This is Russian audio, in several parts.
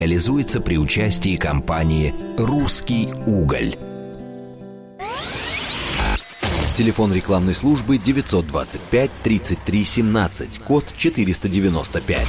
реализуется при участии компании «Русский уголь». Телефон рекламной службы 925 33 17, код 495.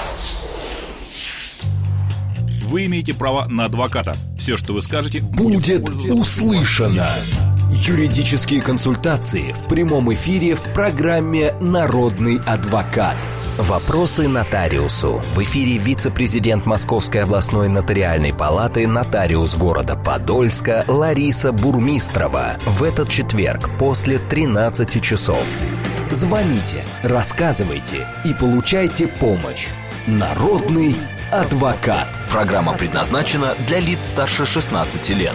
Вы имеете право на адвоката. Все, что вы скажете, будет услышано. Юридические консультации в прямом эфире в программе «Народный адвокат». Вопросы нотариусу. В эфире вице-президент Московской областной нотариальной палаты, нотариус города Подольска Лариса Бурмистрова. В этот четверг после 13 часов. Звоните, рассказывайте и получайте помощь. Народный адвокат. Программа предназначена для лиц старше 16 лет.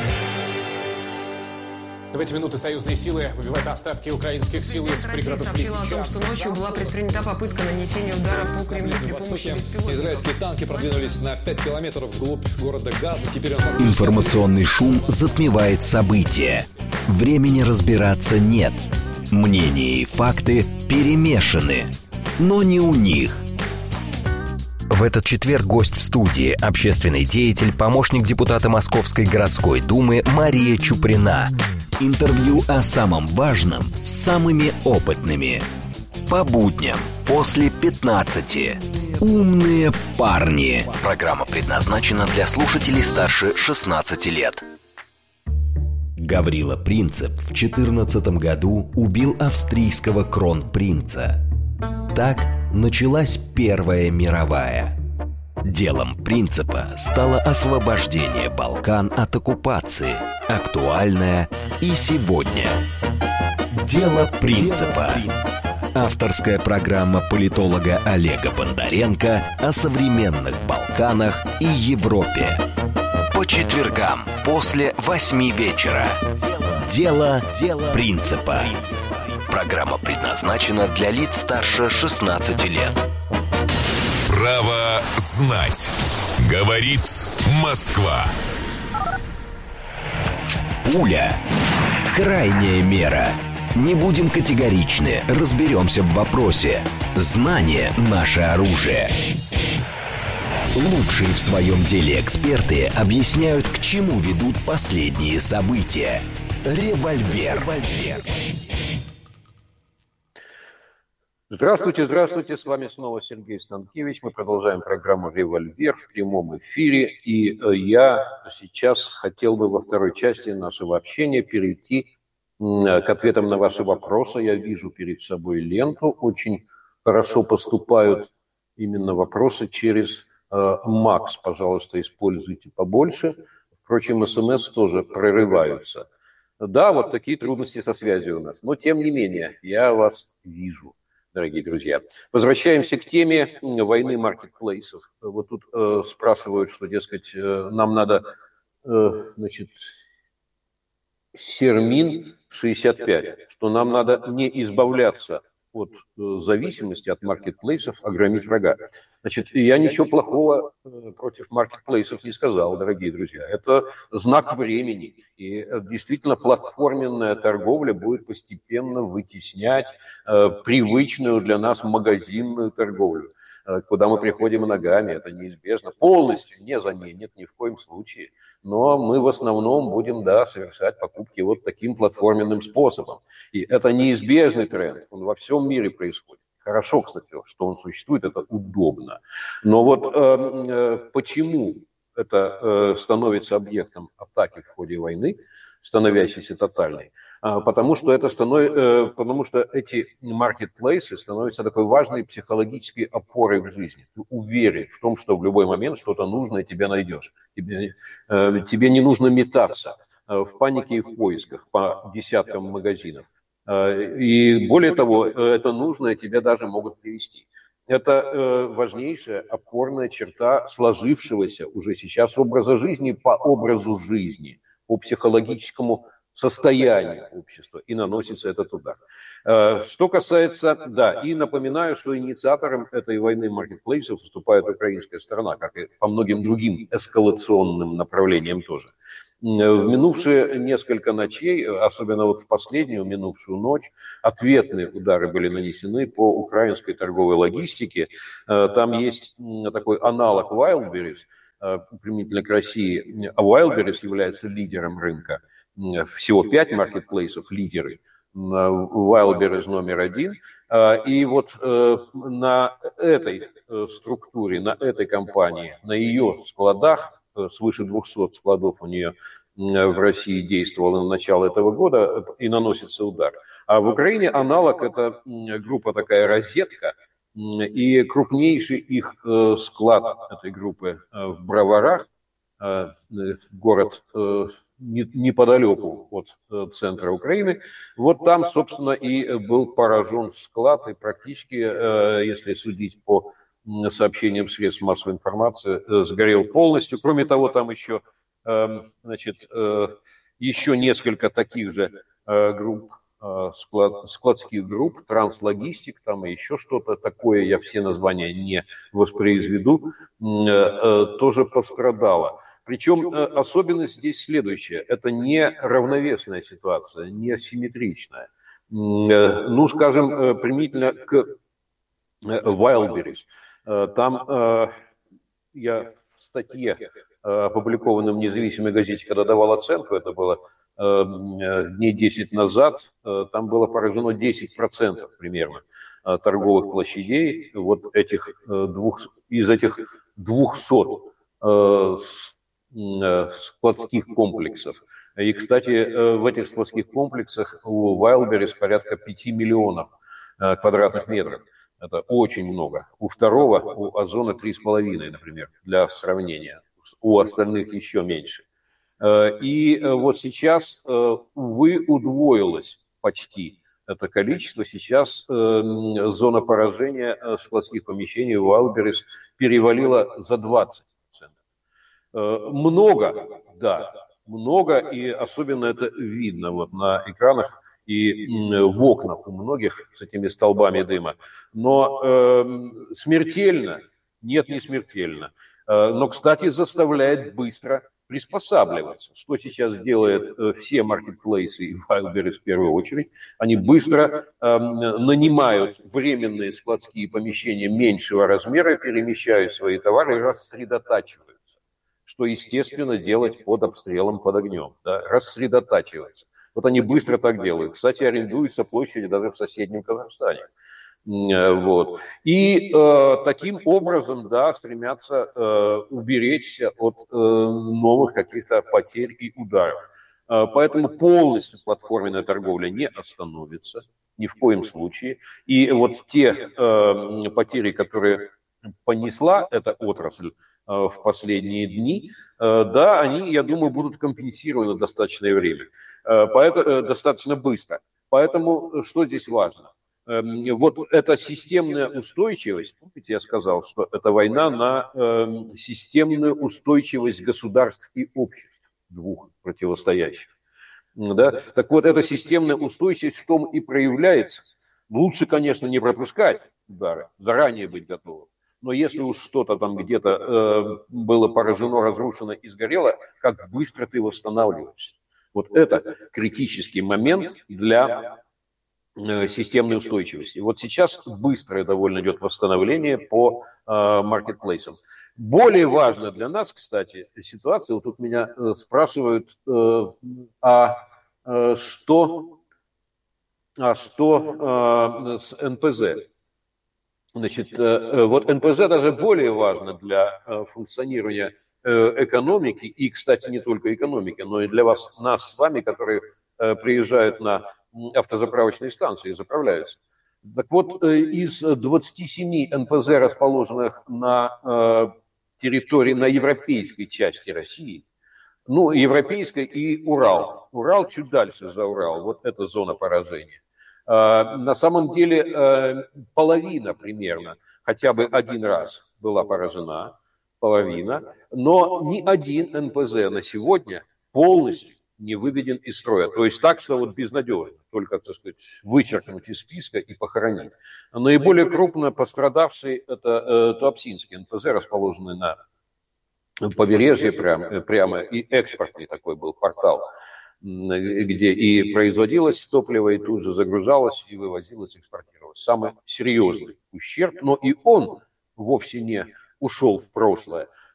В эти минуты союзные силы выбивают остатки украинских сил из пригородов Лисичанска. Россия сообщила о том, что ночью была предпринята попытка нанесения удара по Кремлю при помощи беспилотников. Израильские танки продвинулись на 5 километров вглубь города Газа. Теперь Информационный шум затмевает события. Времени разбираться нет. Мнения и факты перемешаны. Но не у них. В этот четверг гость в студии – общественный деятель, помощник депутата Московской городской думы Мария Чуприна. Интервью о самом важном с самыми опытными. По будням после 15. Умные парни. Программа предназначена для слушателей старше 16 лет. Гаврила Принцип в 2014 году убил австрийского кронпринца. Так началась Первая мировая. Делом Принципа стало освобождение Балкан от оккупации, актуальное и сегодня. Дело Принципа. Авторская программа политолога Олега Бондаренко о современных Балканах и Европе. По четвергам после 8 вечера. Дело Принципа. Программа предназначена для лиц старше 16 лет. Право знать. Говорит Москва. Пуля. Крайняя мера. Не будем категоричны, разберемся в вопросе. Знание – наше оружие. Лучшие в своем деле эксперты объясняют, к чему ведут последние события. Револьвер. Здравствуйте, с вами снова Сергей Станкевич. Мы продолжаем программу «Револьвер» в прямом эфире. И я сейчас хотел бы во второй части нашего общения перейти к ответам на ваши вопросы. Я вижу перед собой ленту. Очень хорошо поступают именно вопросы через Макс. Пожалуйста, используйте побольше. Впрочем, СМС тоже прорываются. Да, вот такие трудности со связью у нас. Но, тем не менее, я вас вижу, дорогие друзья. Возвращаемся к теме войны маркетплейсов. Вот тут спрашивают, что, дескать, нам надо, Сермин 65, что нам надо не избавляться от зависимости от маркетплейсов, а громить врага. Значит, я ничего плохого против маркетплейсов не сказал, дорогие друзья. Это знак времени. И действительно платформенная торговля будет постепенно вытеснять привычную для нас магазинную торговлю, куда мы приходим ногами. Это неизбежно. Полностью не заменит ни в коем случае. Но мы в основном будем, совершать покупки вот таким платформенным способом. И это неизбежный тренд. Он во всем мире происходит. Хорошо, кстати, что он существует, это удобно. Но вот почему это становится объектом атаки в ходе войны, становящейся тотальной? Потому что эти маркетплейсы становятся такой важной психологической опорой в жизни. Ты уверен в том, что в любой момент что-то нужное тебе найдешь. Тебе не нужно метаться в панике и в поисках по десяткам магазинов. И более того, это нужное тебе даже могут привести. Это важнейшая опорная черта сложившегося уже сейчас образа жизни по образу жизни, по психологическому состоянию общества, и наносится этот удар. Что касается, и напоминаю, что инициатором этой войны маркетплейсов выступает украинская сторона, как и по многим другим эскалационным направлениям тоже. В минувшие несколько ночей, особенно вот в последнюю минувшую ночь, ответные удары были нанесены по украинской торговой логистике. Там есть такой аналог Wildberries, применительно к России, Wildberries является лидером рынка. Всего 5 маркетплейсов лидеры. Wildberries номер 1. И вот на этой структуре, на этой компании, на ее складах, свыше 200 складов у нее в России действовало на начало этого года, и наносится удар. А в Украине аналог – это группа такая «Розетка», и крупнейший их склад этой группы в Броварах, город неподалеку от центра Украины. Вот там, собственно, и был поражен склад, и практически, если судить по сообщениям средств массовой информации, сгорел полностью. Кроме того, там еще, значит, еще несколько таких же групп, складских групп, Транслогистик, там и еще что-то такое, я все названия не воспроизведу, тоже пострадало. Причем особенность здесь следующая. Это не равновесная ситуация, не асимметричная. Ну, скажем, применительно к Wildberries. Там я в статье, опубликованной в независимой газете, когда давал оценку, это было дней 10 назад, там было поражено 10% примерно торговых площадей вот этих из этих 200 складских комплексов. И, кстати, в этих складских комплексах у Wildberries порядка 5 миллионов квадратных метров. Это очень много. У второго, у Озона 3,5, например, для сравнения. У остальных еще меньше. И вот сейчас, увы, удвоилось почти это количество. Сейчас зона поражения складских помещений у Wildberries перевалила за 20%. Много, да, много, и особенно это видно вот на экранах и в окнах у многих с этими столбами дыма. Но смертельно? Нет, не смертельно. Но, кстати, заставляет быстро приспосабливаться. Что сейчас делают все маркетплейсы и Wildberries в первую очередь? Они быстро нанимают временные складские помещения меньшего размера, перемещают свои товары и рассредотачиваются. Что, естественно, делать под обстрелом, под огнем. Да? Рассредотачиваться. Вот они быстро так делают. Кстати, арендуются площади даже в соседнем Казахстане. Вот. И таким образом, да, стремятся уберечься от новых каких-то потерь и ударов. Поэтому полностью платформенная торговля не остановится ни в коем случае. И вот те потери, которые понесла эта отрасль в последние дни, да, они, я думаю, будут компенсированы в достаточное время, достаточно быстро. Поэтому что здесь важно? Вот эта системная устойчивость, помните, я сказал, что это война на системную устойчивость государств и обществ, двух противостоящих. Да? Так вот, эта системная устойчивость в том и проявляется. Лучше, конечно, не пропускать удары, заранее быть готовым. Но если уж что-то там где-то было поражено, разрушено и сгорело, как быстро ты восстанавливаешься. Вот это критический момент для системной устойчивости. Вот сейчас быстрое довольно идет восстановление по маркетплейсам. Более важно для нас, кстати, ситуация, вот тут меня спрашивают, что с НПЗ? Значит, вот НПЗ даже более важно для функционирования экономики, и, кстати, не только экономики, но и для нас с вами, которые приезжают на автозаправочные станции и заправляются. Так вот, из 27 НПЗ, расположенных на территории, на европейской части России, ну, европейской и Урал. Урал чуть дальше за Урал, вот это зона поражения. На самом деле половина примерно, хотя бы один раз была поражена, половина, но ни один НПЗ на сегодня полностью не выведен из строя. То есть так, что вот безнадежно, только, так сказать, вычеркнуть из списка и похоронить. Наиболее крупно пострадавший это Туапсинский НПЗ, расположенный на побережье прямо, и экспортный такой был портал, где и производилось топливо, и тут же загружалось, и вывозилось, экспортировалось. Самый серьезный ущерб, но и он вовсе не ушел в прошлое.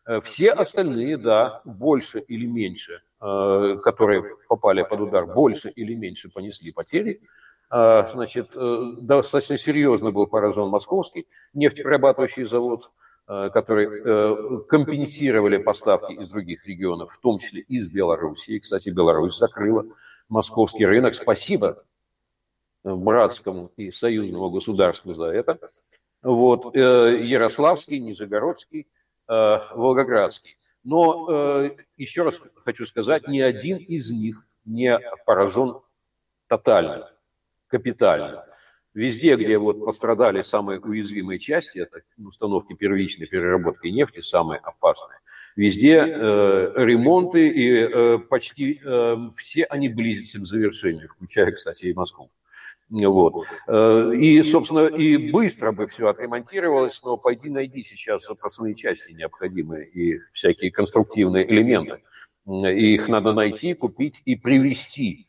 Все остальные, да, больше или меньше, которые попали под удар, больше или меньше понесли потери. Значит, достаточно серьезно был поражен Московский нефтеперерабатывающий завод, который компенсировали поставки из других регионов, в том числе из Белоруссии. Кстати, Беларусь закрыла московский рынок. Спасибо братскому и союзному государству за это. Вот, Ярославский, Нижегородский, Волгоградский. Но, еще раз хочу сказать, ни один из них не поражен тотально, капитально. Везде, где вот пострадали самые уязвимые части, это установки первичной переработки нефти, самые опасные, везде ремонты, и почти все они близятся к завершению, включая, кстати, и Москву. Вот. И, собственно, и быстро бы все отремонтировалось, но пойди найди сейчас запасные части необходимые и всякие конструктивные элементы. Их надо найти, купить и привезти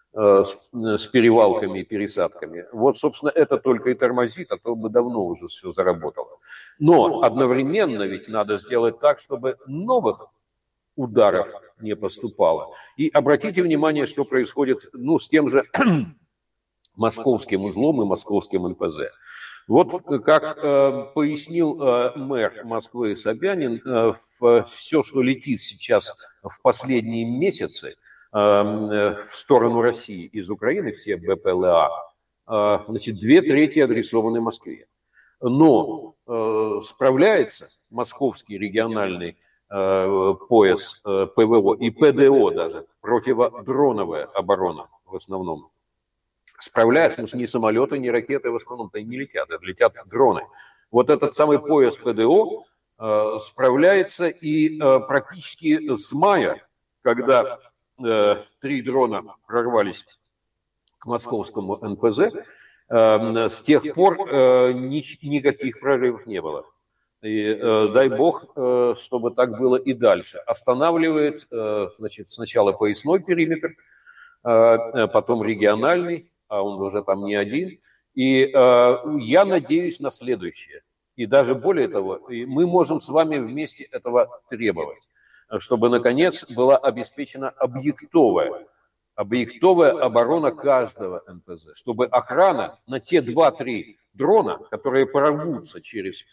с перевалками и пересадками. Вот, собственно, это только и тормозит, а то бы давно уже все заработало. Но одновременно ведь надо сделать так, чтобы новых ударов не поступало. И обратите внимание, что происходит, с тем же московским узлом и московским НПЗ. Вот как пояснил мэр Москвы Собянин, все, что летит сейчас в последние месяцы в сторону России из Украины, все БПЛА, значит, 2/3 адресованы Москве. Но справляется московский региональный пояс ПВО и ПДО даже, противодроновая оборона в основном. Справляется, потому что ни самолеты, ни ракеты в основном-то и не летят, это летят дроны. Вот этот самый пояс ПДО справляется, и практически с мая, когда 3 дрона прорвались к московскому НПЗ, с тех пор никаких прорывов не было. И дай бог, чтобы так было и дальше. Останавливает, значит, сначала поясной периметр, потом региональный, а он уже там не один. И я надеюсь на следующее. И даже более того, мы можем с вами вместе этого требовать, чтобы, наконец, была обеспечена объектовая оборона каждого НПЗ, чтобы охрана на те 2-3 дрона, которые прорвутся через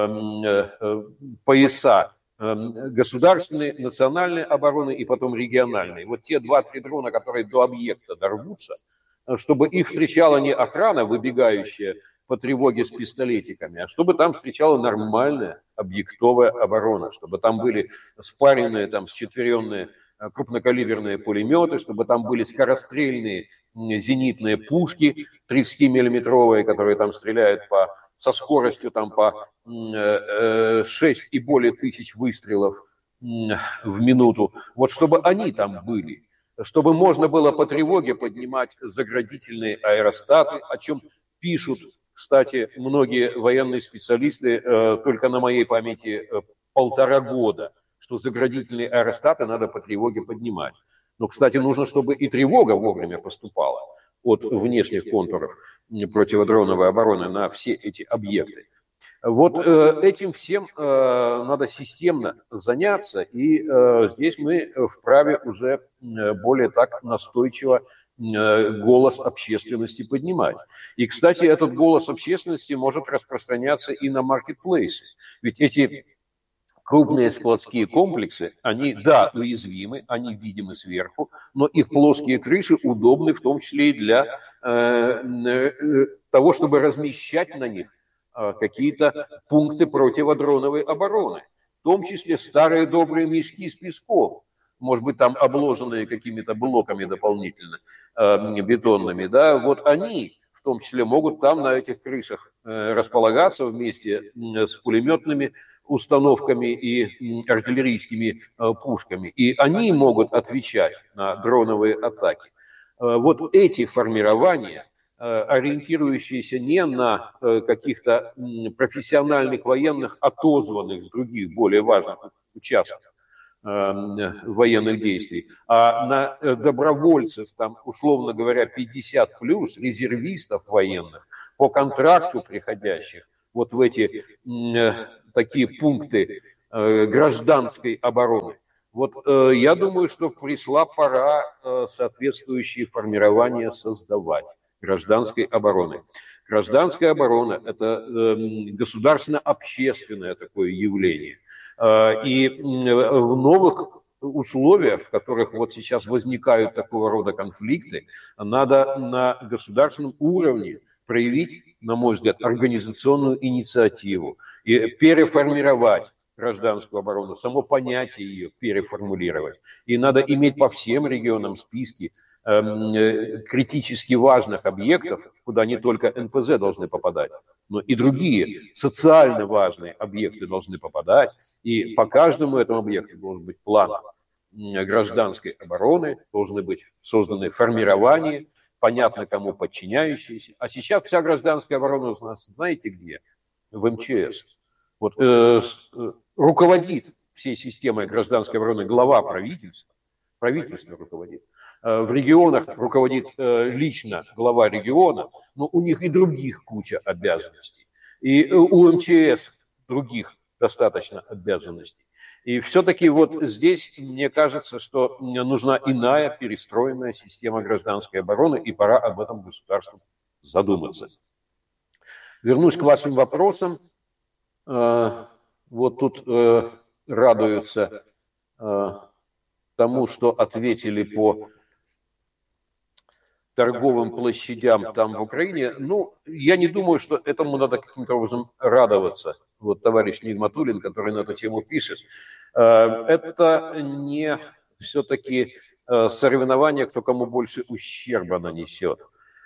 пояса государственной, национальной обороны и потом региональной, вот те 2-3 дрона, которые до объекта дорвутся, чтобы их встречала не охрана, выбегающая по тревоге с пистолетиками, а чтобы там встречала нормальная объектовая оборона, чтобы там были спаренные, там счетверенные крупнокалиберные пулеметы, чтобы там были скорострельные зенитные пушки 30-миллиметровые, которые там стреляют со скоростью там по 6 и более тысяч выстрелов в минуту. Вот чтобы они там были, чтобы можно было по тревоге поднимать заградительные аэростаты, о чем пишут, кстати, многие военные специалисты только на моей памяти 1,5 года, что заградительные аэростаты надо по тревоге поднимать. Но, кстати, нужно, чтобы и тревога вовремя поступала от внешних контуров противодроновой обороны на все эти объекты. Вот этим всем надо системно заняться, и здесь мы вправе уже более так настойчиво голос общественности поднимать. И, кстати, этот голос общественности может распространяться и на маркетплейсы. Ведь эти крупные складские комплексы, они, да, уязвимы, они видимы сверху, но их плоские крыши удобны в том числе и для того, чтобы размещать на них какие-то пункты противодроновой обороны, в том числе старые добрые мешки с песком, может быть, там обложенные какими-то блоками дополнительно бетонными, да, вот они в том числе могут там на этих крышах располагаться вместе с пулеметными установками и артиллерийскими пушками, и они могут отвечать на дроновые атаки. Вот эти формирования, ориентирующиеся не на каких-то профессиональных военных, отозванных с других более важных участков военных действий, а на добровольцев, там, условно говоря, 50+, резервистов военных, по контракту приходящих вот в эти такие пункты гражданской обороны. Вот я думаю, что пришла пора соответствующие формирования создавать гражданской обороны. Гражданская оборона – это государственно-общественное такое явление. И в новых условиях, в которых вот сейчас возникают такого рода конфликты, надо на государственном уровне проявить, на мой взгляд, организационную инициативу и переформировать гражданскую оборону, само понятие ее переформулировать. И надо иметь по всем регионам списки критически важных объектов, куда не только НПЗ должны попадать, но и другие социально важные объекты должны попадать. И по каждому этому объекту должен быть план гражданской обороны, должны быть созданы формирования, понятно кому подчиняющиеся. А сейчас вся гражданская оборона у нас, знаете где? В МЧС. Вот, руководит всей системой гражданской обороны глава правительства, правительство руководит. В регионах руководит лично глава региона, но у них и других куча обязанностей. И у МЧС других достаточно обязанностей. И все-таки вот здесь, мне кажется, что нужна иная перестроенная система гражданской обороны, и пора об этом государству задуматься. Вернусь к вашим вопросам. Вот тут радуются тому, что ответили по торговым площадям там в Украине. Ну, я не думаю, что этому надо каким-то образом радоваться. Вот товарищ Нигматуллин, который на эту тему пишет. Это не все-таки соревнование, кто кому больше ущерба нанесет.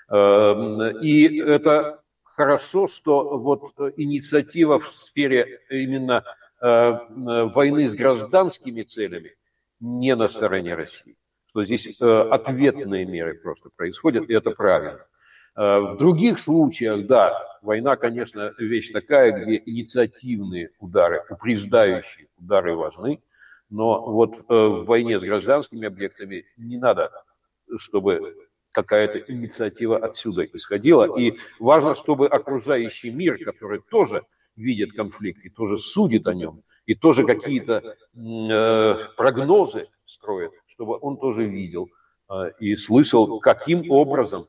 И это хорошо, что вот инициатива в сфере именно войны с гражданскими целями не на стороне России. Что здесь ответные меры просто происходят, и это правильно. В других случаях, да, война, конечно, вещь такая, где инициативные удары, упреждающие удары важны, но вот в войне с гражданскими объектами не надо, чтобы какая-то инициатива отсюда исходила. И важно, чтобы окружающий мир, который тоже видит конфликт и тоже судит о нем, и тоже какие-то прогнозы строит, чтобы он тоже видел и слышал, каким образом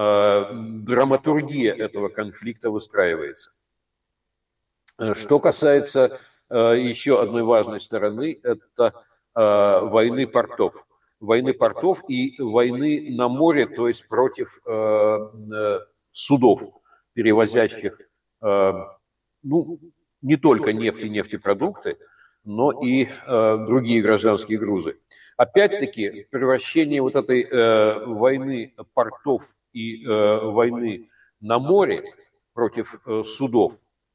драматургия этого конфликта выстраивается. Что касается еще одной важной стороны, это войны портов. Войны портов и войны на море, то есть против судов, перевозящих ну, не только нефть и нефтепродукты, но и другие гражданские грузы. Опять-таки, превращение вот этой войны портов и войны на море против судов,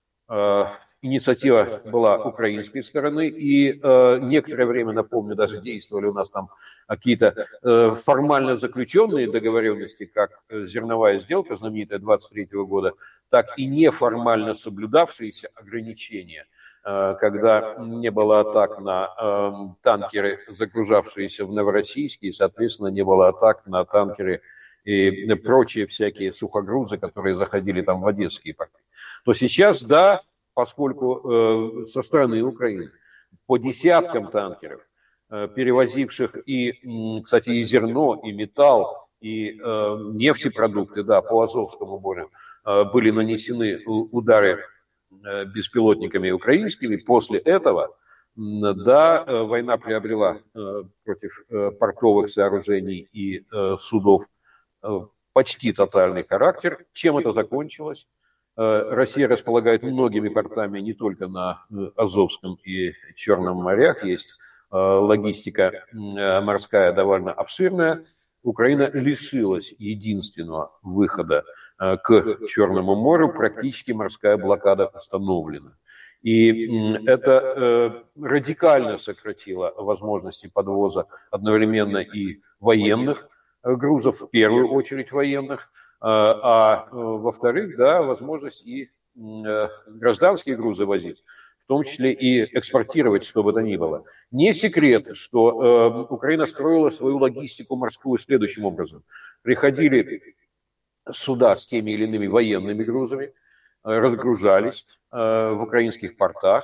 инициатива была украинской стороны, и некоторое время, напомню, даже действовали у нас там какие-то формально заключенные договоренности, как зерновая сделка, знаменитая 23 года, так и неформально соблюдавшиеся ограничения, когда не было атак на танкеры, загружавшиеся в Новороссийске, и, соответственно, не было атак на танкеры и прочие всякие сухогрузы, которые заходили там в одесские порты. То сейчас, да, поскольку со стороны Украины по десяткам танкеров, перевозивших и, кстати, и зерно, и металл, и нефтепродукты, да, по Азовскому морю, были нанесены удары беспилотниками украинскими. После этого, да, война приобрела против портовых сооружений и судов почти тотальный характер. Чем это закончилось? Россия располагает многими портами не только на Азовском и Черном морях. Есть логистика морская довольно обширная. Украина лишилась единственного выхода к Черному морю. Практически морская блокада установлена. И это радикально сократило возможности подвоза одновременно и военных грузов, в первую очередь военных, а во-вторых, да, возможность и гражданские грузы возить, в том числе и экспортировать, что бы то ни было. Не секрет, что Украина строила свою логистику морскую следующим образом. Приходили суда с теми или иными военными грузами, разгружались в украинских портах,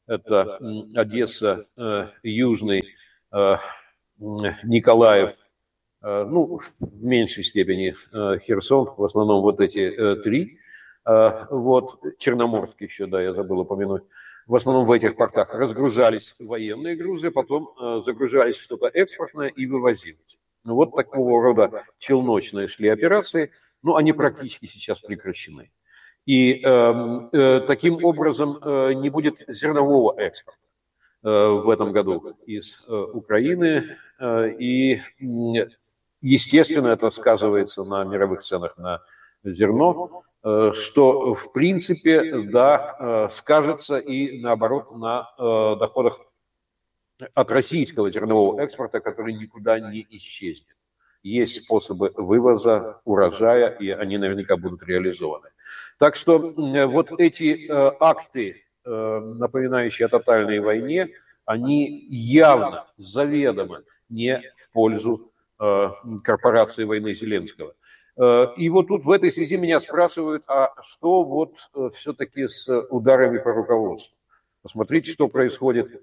это Одесса, Южный, Николаев, ну, в меньшей степени Херсон, в основном вот эти три, вот, Черноморск еще, да, я забыл упомянуть. В основном в этих портах разгружались военные грузы, потом загружались что-то экспортное и вывозилось. Ну, вот такого рода челночные шли операции, но они практически сейчас прекращены. И таким образом не будет зернового экспорта в этом году из Украины. И, естественно, это сказывается на мировых ценах на зерно, что, в принципе, да, скажется и, наоборот, на доходах от российского зернового экспорта, который никуда не исчезнет. Есть способы вывоза урожая, и они наверняка будут реализованы. Так что вот эти акты, напоминающие о тотальной войне, они явно, заведомо не в пользу корпорации войны Зеленского. И вот тут в этой связи меня спрашивают, а что вот все-таки с ударами по руководству? Посмотрите, что происходит,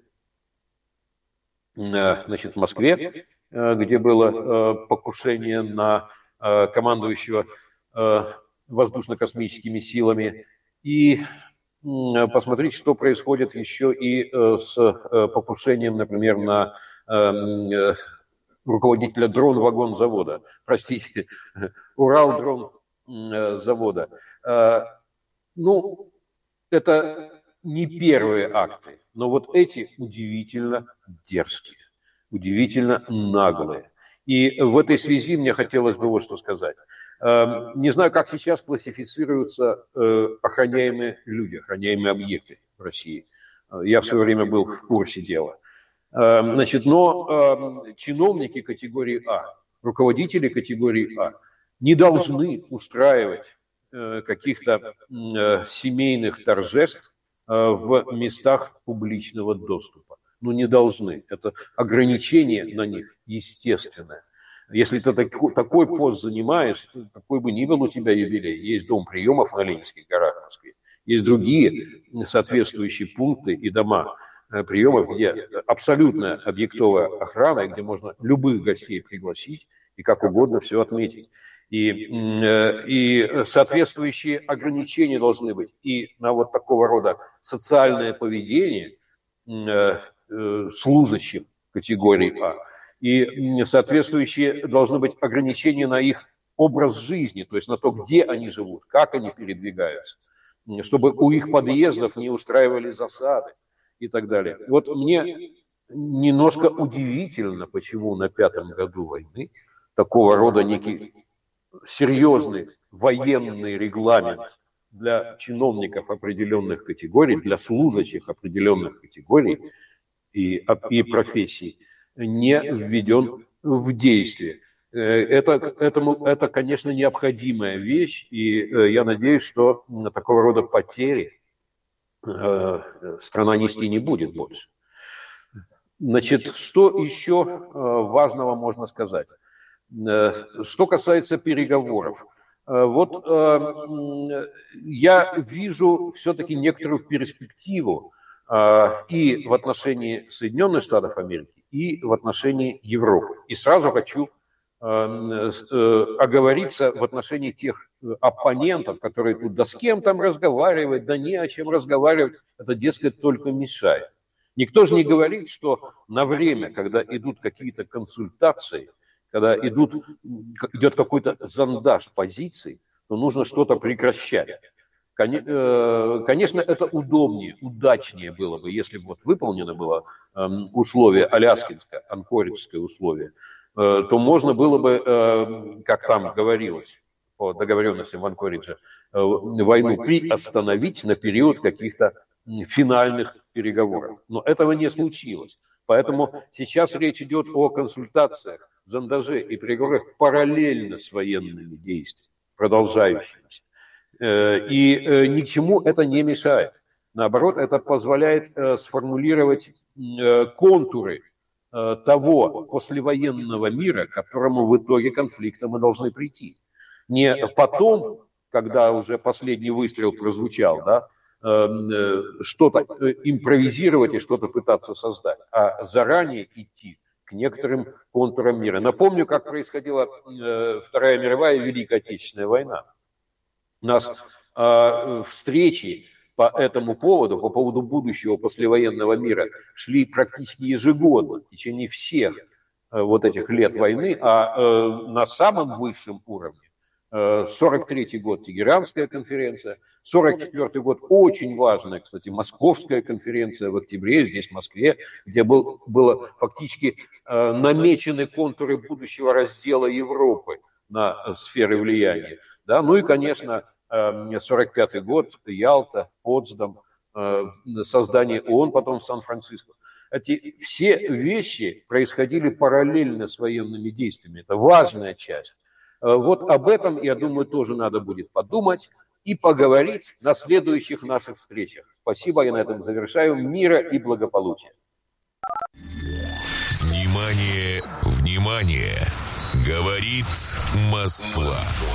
значит, в Москве, где было покушение на командующего воздушно-космическими силами. И посмотрите, что происходит еще и с покушением, например, на руководителя дрон-вагон-завода, простите, Урал-дрон-завода. Ну, это не первые акты, но вот эти удивительно дерзкие, удивительно наглые. И в этой связи мне хотелось бы вот что сказать. Не знаю, как сейчас классифицируются охраняемые люди, охраняемые объекты в России. Я в свое время был в курсе дела. Значит, но чиновники категории А, руководители категории А не должны устраивать каких-то семейных торжеств в местах публичного доступа. Ну, не должны. Это ограничение на них естественное. Если ты такой пост занимаешь, какой бы ни был у тебя юбилей, есть дом приемов на Ленинских горах в Москве, есть другие соответствующие пункты и дома приемов, где абсолютно объектовая охрана, где можно любых гостей пригласить и как угодно все отметить. И соответствующие ограничения должны быть и на вот такого рода социальное поведение служащих категории А, и соответствующие должны быть ограничения на их образ жизни, то есть на то, где они живут, как они передвигаются, чтобы у их подъездов не устраивали засады и так далее. Вот мне немножко удивительно, почему на 5-м году войны такого рода некий серьезный военный регламент для чиновников определенных категорий, для служащих определенных категорий и профессий не введен в действие. Это, конечно, необходимая вещь, и я надеюсь, что такого рода потери страна нести не будет больше. Значит, что еще важного можно сказать? Что касается переговоров. Вот я вижу все-таки некоторую перспективу и в отношении Соединенных Штатов Америки, и в отношении Европы. И сразу хочу оговориться в отношении тех оппонентов, которые тут да с кем там разговаривать, да не о чем разговаривать, это, дескать, только мешает. Никто же не говорит, что на время, когда идут какие-то консультации, когда идет какой-то зондаж позиций, то нужно что-то прекращать. Конечно, это удобнее, удачнее было бы, если бы вот выполнено было условие аляскинское, анкориджское условие, то можно было бы, как там говорилось по договоренности в Анкоридже, войну приостановить на период каких-то финальных переговоров. Но этого не случилось. Поэтому сейчас речь идет о консультациях, зондаже и переговорах параллельно с военными действиями, продолжающимися. И ни к чему это не мешает. Наоборот, это позволяет сформулировать контуры того послевоенного мира, к которому в итоге конфликта мы должны прийти. Не потом, когда уже последний выстрел прозвучал, да, что-то импровизировать и что-то пытаться создать, а заранее идти к некоторым контурам мира. Напомню, как происходила Вторая мировая и Великая Отечественная война. У нас встречи по этому поводу, по поводу будущего послевоенного мира, шли практически ежегодно в течение всех вот этих лет войны, а на самом высшем уровне 43-й год Тегеранская конференция, 44-й год очень важная, кстати, Московская конференция в октябре, здесь в Москве, где было фактически намечены контуры будущего раздела Европы на сферы влияния. Да? Ну и, конечно, 45-й год, Ялта, Потсдам, создание ООН, потом Сан-Франциско. Эти все вещи происходили параллельно с военными действиями. Это важная часть. Вот об этом, я думаю, тоже надо будет подумать и поговорить на следующих наших встречах. Спасибо, я на этом завершаю. Мира и благополучия. Внимание, внимание! Говорит Москва.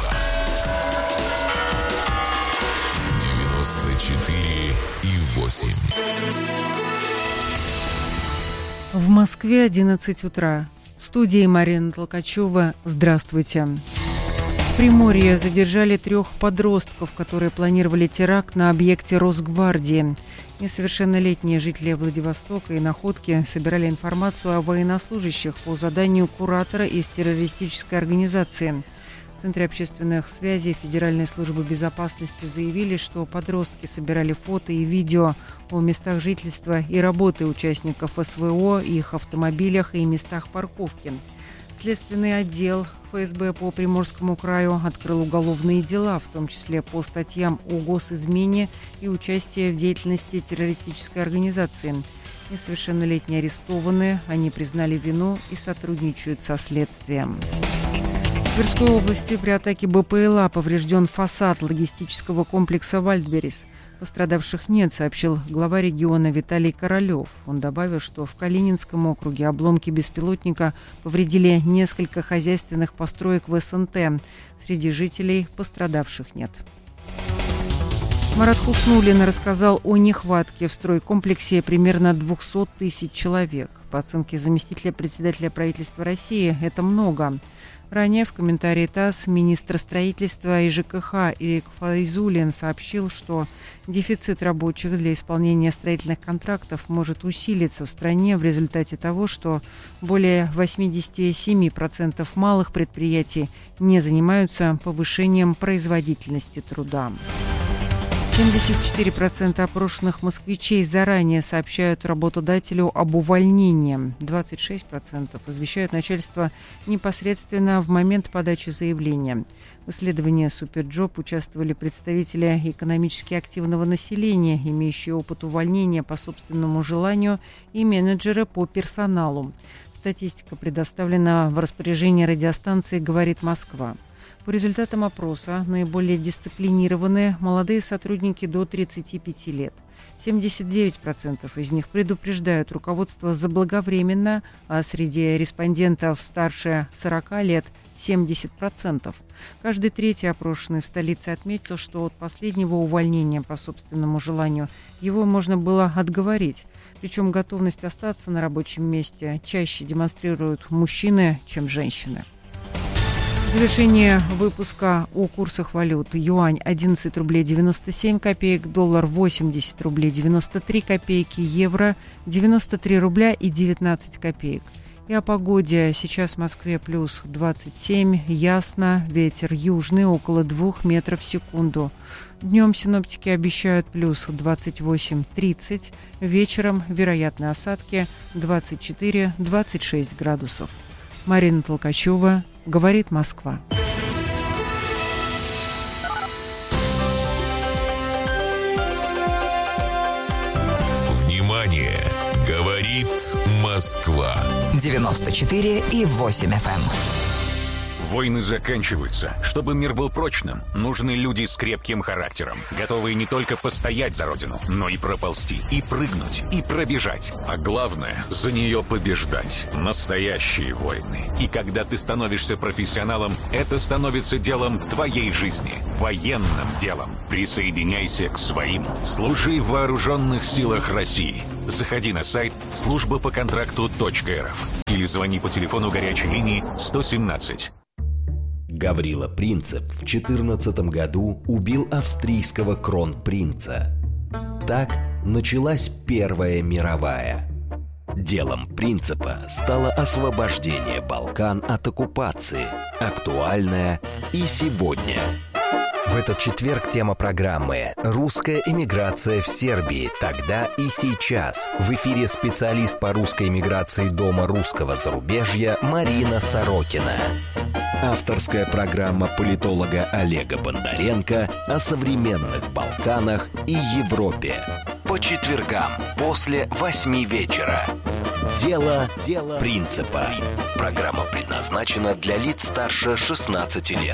94,8. В Москве 11 утра. В студии Марина Толкачева. Здравствуйте. В Приморье задержали 3 подростков, которые планировали теракт на объекте Росгвардии. Несовершеннолетние жители Владивостока и Находки собирали информацию о военнослужащих по заданию куратора из террористической организации. В Центре общественных связей Федеральной службы безопасности заявили, что подростки собирали фото и видео о местах жительства и работы участников СВО, их автомобилях и местах парковки. Следственный отдел ФСБ по Приморскому краю открыл уголовные дела, в том числе по статьям о госизмене и участии в деятельности террористической организации. Несовершеннолетние арестованы, они признали вину и сотрудничают со следствием. В Тверской области при атаке БПЛА поврежден фасад логистического комплекса «Вальдберрис». Пострадавших нет, сообщил глава региона Виталий Королев. Он добавил, что в Калининском округе обломки беспилотника повредили несколько хозяйственных построек в СНТ. Среди жителей пострадавших нет. Марат Хуснуллин рассказал о нехватке в стройкомплексе примерно 200 тысяч человек. По оценке заместителя председателя правительства России, это много. Ранее в комментарии ТАСС министр строительства и ЖКХ Ирик Файзуллин сообщил, что дефицит рабочих для исполнения строительных контрактов может усилиться в стране в результате того, что более 87% малых предприятий не занимаются повышением производительности труда. 74% опрошенных москвичей заранее сообщают работодателю об увольнении. 26% извещают начальство непосредственно в момент подачи заявления. В исследовании «Суперджоп» участвовали представители экономически активного населения, имеющие опыт увольнения по собственному желанию, и менеджеры по персоналу. Статистика предоставлена в распоряжении радиостанции «Говорит Москва». По результатам опроса наиболее дисциплинированные молодые сотрудники до 35 лет. 79% из них предупреждают руководство заблаговременно, а среди респондентов старше 40 лет 70%. Каждый третий опрошенный в столице отметил, что от последнего увольнения по собственному желанию его можно было отговорить. Причем готовность остаться на рабочем месте чаще демонстрируют мужчины, чем женщины. В завершение выпуска о курсах валют. Юань 11 рублей 97 копеек, доллар 80 рублей 93 копейки, евро 93 рубля и 19 копеек. И о погоде. Сейчас в Москве плюс 27, ясно, ветер южный около 2 метров в секунду. Днем синоптики обещают плюс 28-30, вечером вероятны осадки 24-26 градусов. Марина Толкачева, говорит Москва. Внимание! Говорит Москва. 94,8 FM. Войны заканчиваются. Чтобы мир был прочным, нужны люди с крепким характером, готовые не только постоять за родину, но и проползти, и прыгнуть, и пробежать. А главное, за нее побеждать. Настоящие войны. И когда ты становишься профессионалом, это становится делом твоей жизни. Военным делом. Присоединяйся к своим. Служи в вооруженных силах России. Заходи на сайт службапоконтракту.рф или звони по телефону горячей линии 117. Гаврила Принцип в 14 году убил австрийского кронпринца. Так началась Первая мировая. Делом Принципа стало освобождение Балкан от оккупации, актуальное и сегодня. В этот четверг тема программы «Русская эмиграция в Сербии. Тогда и сейчас». В эфире специалист по русской эмиграции Дома русского зарубежья Марина Сорокина. Авторская программа политолога Олега Бондаренко о современных Балканах и Европе. По четвергам после 8 вечера. Дело Принципа. Программа предназначена для лиц старше 16 лет.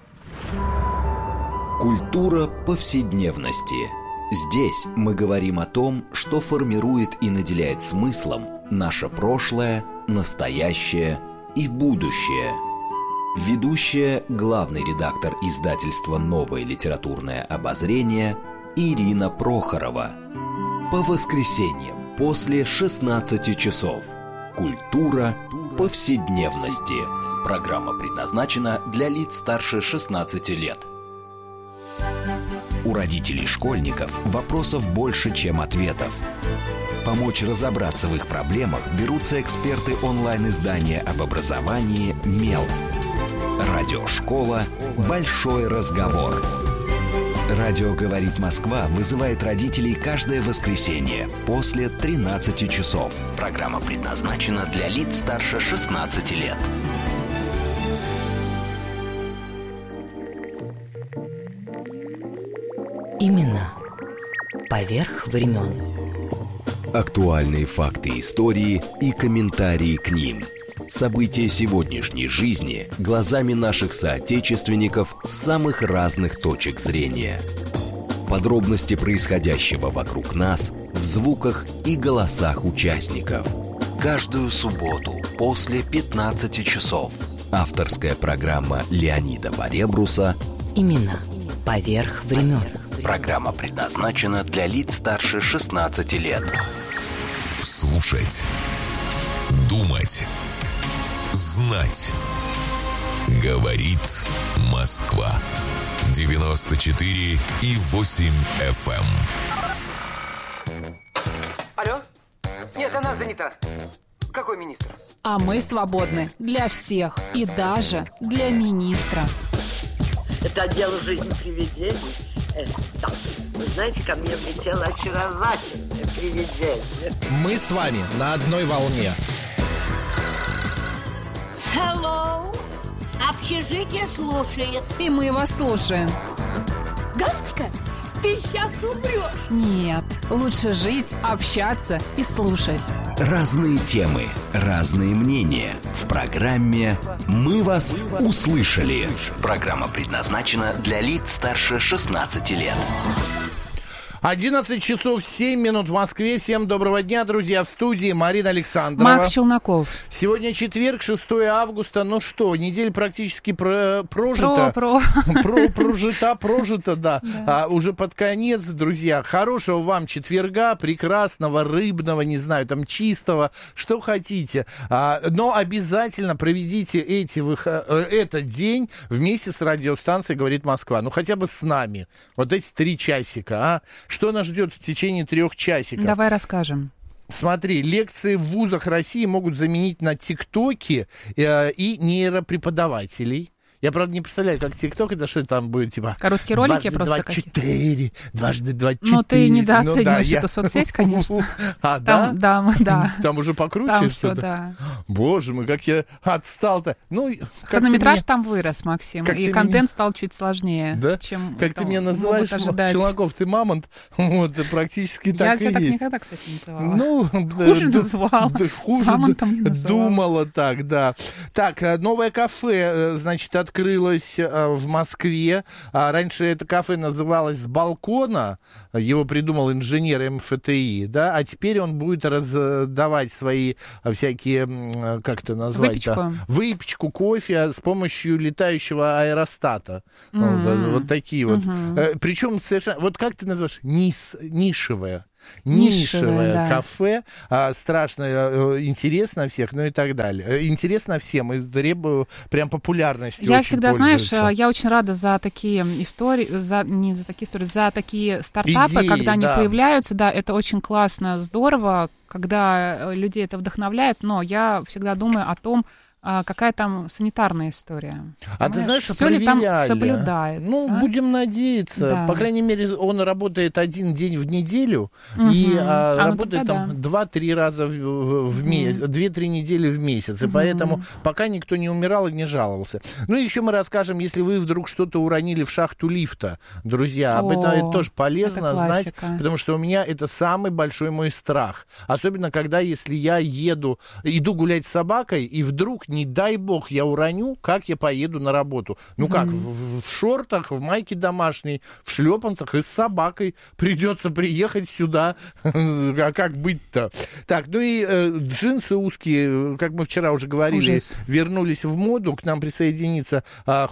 Культура повседневности. Здесь мы говорим о том, что формирует и наделяет смыслом наше прошлое, настоящее и будущее. Ведущая, главный редактор издательства «Новое литературное обозрение» Ирина Прохорова. По воскресеньям после 16 часов. Культура повседневности. Программа предназначена для лиц старше 16 лет. У родителей школьников вопросов больше, чем ответов. Помочь разобраться в их проблемах берутся эксперты онлайн-издания об образовании «Мел». Радиошкола «Большой разговор». Радио «Говорит Москва» вызывает родителей каждое воскресенье после 13 часов. Программа предназначена для лиц старше 16 лет. Именно поверх времен. Актуальные факты истории и комментарии к ним. События сегодняшней жизни глазами наших соотечественников с самых разных точек зрения. Подробности происходящего вокруг нас в звуках и голосах участников. Каждую субботу после 15 часов. Авторская программа Леонида Баребруса Именно поверх времен. Программа предназначена для лиц старше 16 лет. Слушать. Думать. Знать. Говорит Москва. 94,8 FM. Алло? Нет, она занята. Какой министр? А мы свободны для всех и даже для министра. Это дело жизни привидений. Да. Вы знаете, ко мне влетело очаровательное привидение. Мы с вами на одной волне. Hello. Общежитие слушает. И мы вас слушаем. Галочка, ты сейчас умрешь. Нет, лучше жить, общаться и слушать. Разные темы, разные мнения. В программе «Мы вас услышали». Программа предназначена для лиц старше 16 лет. 11 часов 7 минут в Москве. Всем доброго дня, друзья. В студии Марина Александрова. Макс Челноков. Сегодня четверг, 6 августа. Ну что, неделя практически прожита. Прожита, да. Уже под конец, друзья. Хорошего вам четверга, прекрасного, рыбного, не знаю, там, чистого, что хотите. Но обязательно проведите этот день вместе с радиостанцией «Говорит Москва». Ну, хотя бы с нами. Вот эти 3 часика, Что нас ждет в течение 3 часиков? Давай расскажем. Смотри, лекции в вузах России могут заменить на ТикТоке и нейропреподавателей. Я, правда, не представляю, как ТикТок, это что там будет, типа... Короткие ролики просто 24, дважды 24. Ну, ты недооцениваешь эту соцсеть, конечно. А, да? Да. Там уже покруче там что-то? Все, да. Боже мой, как я отстал-то. Ну, хронометраж там вырос, Максим, и контент стал чуть сложнее, да? чем как ты меня называешь, Челноков, ты мамонт, вот, практически так и есть. Я тебя так никогда, кстати, не называла. Ну, хуже называла. Хуже думала так, да. Так, новое кафе, значит, открылось в Москве. Раньше это кафе называлось «С балкона». Его придумал инженер МФТИ, да, а теперь он будет раздавать свои всякие, как это назвать-то? Выпечку, кофе с помощью летающего аэростата. Вот такие вот. Причем совершенно... Вот как ты называешь? Нишевое да. Кафе, страшно интересно всех, ну и так далее. Интересно всем, и требую прям популярностью. Я всегда, знаешь, я очень рада за такие истории, за такие стартапы, идеи, когда они появляются, да, это очень классно, здорово, когда людей это вдохновляет, но я всегда думаю о том, какая там санитарная история. А ты знаешь, что все ли там соблюдается? Ну, будем надеться. Да. По крайней мере, он работает 1 день в неделю и работает там 2-3 раза в месяц, 2-3 недели в месяц. И поэтому пока никто не умирал и не жаловался. Ну, и еще мы расскажем, если вы вдруг что-то уронили в шахту лифта, друзья, об этом это тоже полезно знать, потому что у меня это самый большой мой страх. Особенно, когда, если я иду гулять с собакой, и вдруг не дай бог, я уроню, как я поеду на работу. Ну как, в шортах, в майке домашней, в шлепанцах и с собакой придется приехать сюда. А как быть-то? Так, ну и джинсы узкие, как мы вчера уже говорили, вернулись в моду. К нам присоединится